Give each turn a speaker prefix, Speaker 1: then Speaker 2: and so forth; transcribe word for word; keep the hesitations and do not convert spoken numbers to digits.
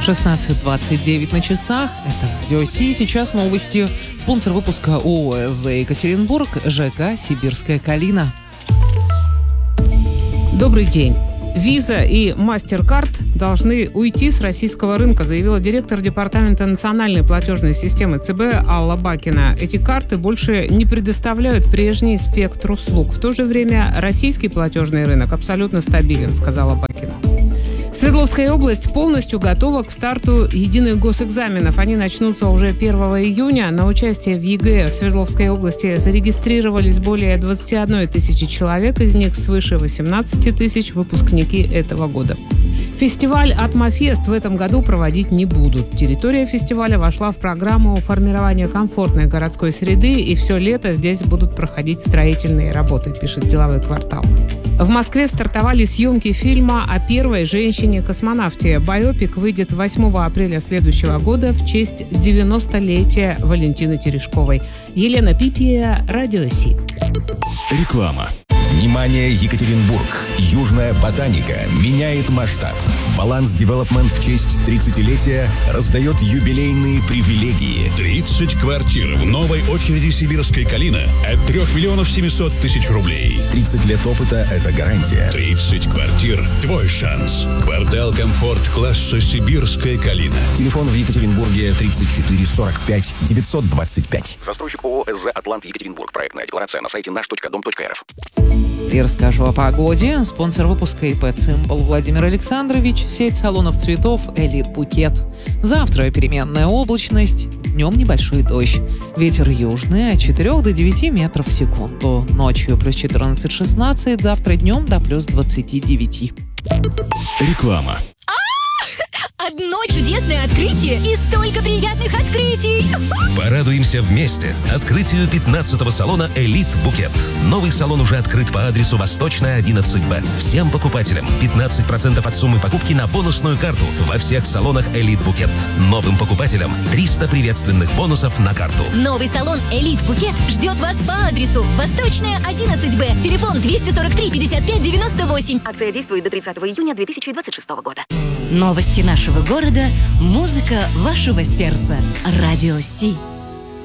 Speaker 1: шестнадцать двадцать девять на часах. Это Радио Си. Сейчас новости. Спонсор выпуска ООО «ЭСЗ Екатеринбург», ЖК «Сибирская Калина».
Speaker 2: Добрый день. Visa и MasterCard должны уйти с российского рынка, заявила директор Департамента национальной платежной системы ЦБ Алла Бакина. Эти карты больше не предоставляют прежний спектр услуг. В то же время российский платежный рынок абсолютно стабилен, сказала Бакина. Свердловская область полностью готова к старту единых госэкзаменов. Они начнутся уже первого июня. На участие в ЕГЭ в Свердловской области зарегистрировались более двадцать одна тысяча человек, из них свыше восемнадцать тысяч выпускники этого года. Фестиваль «Атмофест» в этом году проводить не будут. Территория фестиваля вошла в программу формирования комфортной городской среды, и все лето здесь будут проходить строительные работы, пишет «Деловой квартал». В Москве стартовали съемки фильма о первой женщине-космонавте. Байопик выйдет восьмого апреля следующего года в честь девяностолетия Валентины Терешковой. Елена Пипия, Радио Си.
Speaker 3: Реклама. Внимание, Екатеринбург! Южная ботаника меняет масштаб. Баланс Девелопмент в честь тридцатилетия раздает юбилейные привилегии.
Speaker 4: тридцать квартир в новой очереди «Сибирская Калина» от трех миллионов семьсот тысяч рублей.
Speaker 3: тридцать лет опыта – это гарантия.
Speaker 4: тридцать квартир – твой шанс. Квартал комфорт класса «Сибирская Калина».
Speaker 3: Телефон в Екатеринбурге тридцать четыре сорок пять девятьсот двадцать пять.
Speaker 5: Застройщик ООО «ЭСЗ Атлант Екатеринбург». Проектная декларация на сайте наш точка дом точка эр эф.
Speaker 1: И расскажу о погоде. Спонсор выпуска ИП «Цимбал» Владимир Александрович. Сеть салонов цветов «Элит Букет». Завтра переменная облачность. Днем небольшой дождь. Ветер южный от четырёх до девяти метров в секунду. Ночью плюс четырнадцать-шестнадцать. Завтра днем до плюс двадцати девяти.
Speaker 3: Реклама.
Speaker 6: Одно чудесное открытие и столько приятных открытий!
Speaker 7: Порадуемся вместе открытию пятнадцатого салона «Элит Букет». Новый салон уже открыт по адресу Восточная, одиннадцать Б. Всем покупателям пятнадцать процентов от суммы покупки на бонусную карту во всех салонах «Элит Букет». Новым покупателям триста приветственных бонусов на карту.
Speaker 6: Новый салон «Элит Букет» ждет вас по адресу Восточная, одиннадцать Б. Телефон двести сорок три пятьдесят пять девяносто восемь.
Speaker 8: Акция действует до тридцатого июня две тысячи двадцать шестого года.
Speaker 6: Новости нашего города, музыка вашего сердца. Радио Си.